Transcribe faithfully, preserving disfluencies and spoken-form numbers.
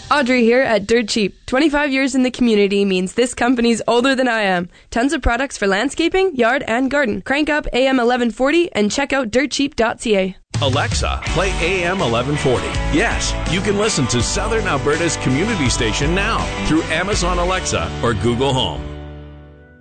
Audrey here at Dirt Cheap. twenty-five years in the community means this company's older than I am. Tons of products for landscaping, yard, and garden. Crank up A M eleven forty and check out dirt cheap dot c a. Alexa, play A M eleven forty. Yes, you can listen to Southern Alberta's community station now through Amazon Alexa or Google Home.